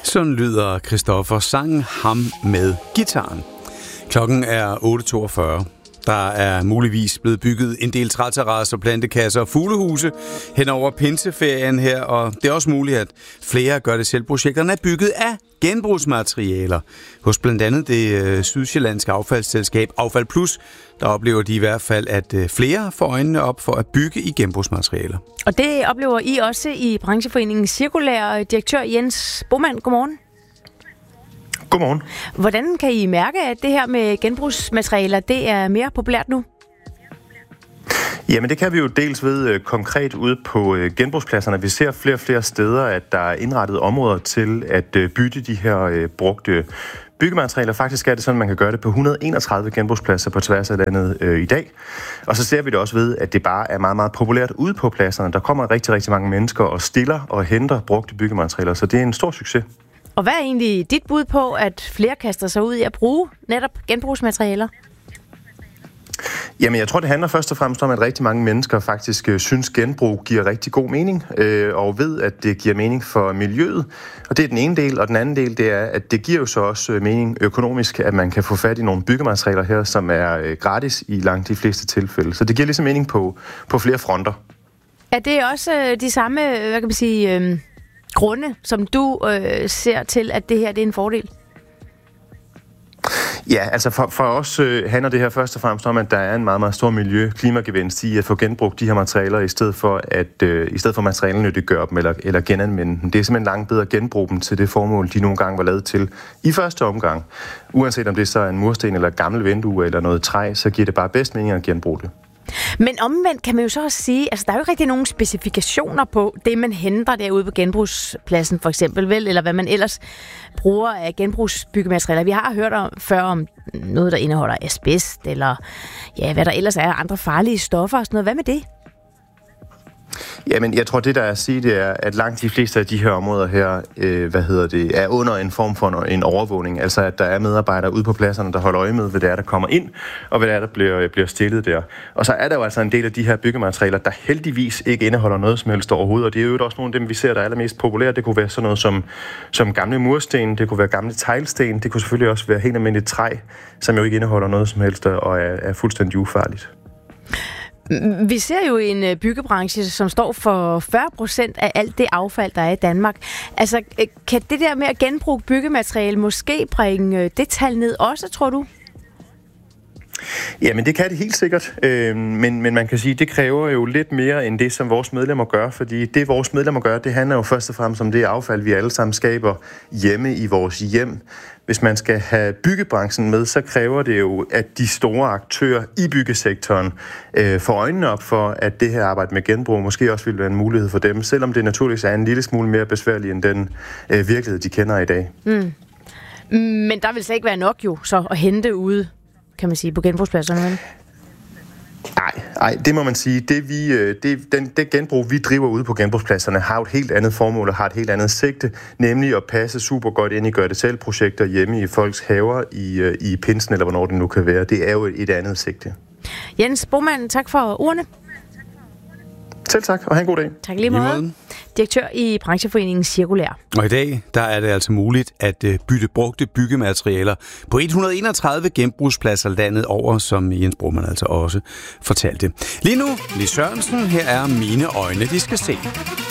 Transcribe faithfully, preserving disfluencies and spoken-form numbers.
Sådan lyder Christoffer sang ham med gitaren. Klokken er otte toogfyrre. Der er muligvis blevet bygget en del træterrasser, plantekasser og fuglehuse hen over pinseferien her, og det er også muligt, at flere gør det selv. Projekterne er bygget af genbrugsmaterialer. Hos blandt andet det øh, sydsjællandske affaldsselskab Affald Plus, der oplever de i hvert fald, at øh, flere får øjnene op for at bygge i genbrugsmaterialer. Og det oplever I også i brancheforeningen Cirkulær. Direktør Jens Boman, godmorgen. Godmorgen. Hvordan kan I mærke, at det her med genbrugsmaterialer, det er mere populært nu? Jamen det kan vi jo dels ved øh, konkret ude på øh, genbrugspladserne. Vi ser flere og flere steder, at der er indrettet områder til at øh, bytte de her øh, brugte byggematerialer. Faktisk er det sådan, at man kan gøre det på et hundrede og enogtredive genbrugspladser på tværs af landet øh, i dag. Og så ser vi det også ved, at det bare er meget, meget populært ude på pladserne. Der kommer rigtig, rigtig mange mennesker og stiller og henter brugte byggematerialer, så det er en stor succes. Og hvad er egentlig dit bud på, at flere kaster sig ud i at bruge netop genbrugsmaterialer? Jamen, jeg tror, det handler først og fremmest om, at rigtig mange mennesker faktisk øh, synes, genbrug giver rigtig god mening, øh, og ved, at det giver mening for miljøet. Og det er den ene del, og den anden del, det er, at det giver jo så også øh, mening økonomisk, at man kan få fat i nogle byggematerialer her, som er øh, gratis i langt de fleste tilfælde. Så det giver ligesom mening på, på flere fronter. Er det også øh, de samme, hvad kan man sige, øh, grunde, som du øh, ser til, at det her det er en fordel? Ja, altså for, for os øh, handler det her først og fremmest om, at der er en meget, meget stor miljø-klimagevinst i at få genbrugt de her materialer, i stedet for at øh, i stedet for materialenyttiggøre dem eller, eller genanvende dem. Det er simpelthen langt bedre at genbruge dem til det formål, de nogle gange var lavet til i første omgang. Uanset om det så er en mursten eller et gammelt vindue eller noget træ, så giver det bare bedst mening at genbruge det. Men omvendt kan man jo så også sige, altså der er jo ikke rigtig nogen specifikationer på det, man henter derude på genbrugspladsen for eksempel, vel? Eller hvad man ellers bruger af genbrugsbyggematerialer. Vi har hørt om, før om noget, der indeholder asbest, eller ja, hvad der ellers er, andre farlige stoffer og sådan noget. Hvad med det? Jamen, jeg tror, det der er at sige, det er, at langt de fleste af de her områder her, øh, hvad hedder det, er under en form for en overvågning. Altså, at der er medarbejdere ude på pladserne, der holder øje med, hvad det er, der kommer ind, og hvad det er, der bliver, bliver stillet der. Og så er der jo altså en del af de her byggematerialer, der heldigvis ikke indeholder noget som helst overhovedet, og det er jo også nogle af dem, vi ser, der er allermest populære. Det kunne være sådan noget som, som gamle mursten, det kunne være gamle teglsten, det kunne selvfølgelig også være helt almindeligt træ, som jo ikke indeholder noget som helst og er, er fuldstændig ufarligt. Vi ser jo en byggebranche, som står for fyrre procent af alt det affald, der er i Danmark. Altså, kan det der med at genbruge byggemateriale måske bringe det tal ned også, tror du? Jamen, det kan det helt sikkert, øh, men, men man kan sige, det kræver jo lidt mere end det, som vores medlemmer gør, fordi det, vores medlemmer gør, det handler jo først og fremmest om det affald, vi alle sammen skaber hjemme i vores hjem. Hvis man skal have byggebranchen med, så kræver det jo, at de store aktører i byggesektoren øh, får øjnene op for, at det her arbejde med genbrug måske også vil være en mulighed for dem, selvom det naturligvis er en lille smule mere besværligt end den øh, virkelighed, de kender i dag. Mm. Men der vil slet ikke være nok jo så at hente ude, kan man sige, på genbrugspladserne, vel? Nej, nej, det må man sige. Det, vi, det, den, det genbrug, vi driver ude på genbrugspladserne, har et helt andet formål og har et helt andet sigte, nemlig at passe super godt ind i gør-det-selv-projekter hjemme i folks haver, i, i pinsen eller hvornår det nu kan være. Det er jo et, et andet sigte. Jens Boman, tak for ordene. Selv tak, og have en god dag. Tak lige meget. Direktør i brancheforeningen Cirkulær. Og i dag, der er det altså muligt at bytte brugte byggematerialer på et hundrede og enogtredive genbrugspladser landet over, som Jens Broman altså også fortalte. Lige nu, Lis Sørensen, her er Mine øjne, de skal se.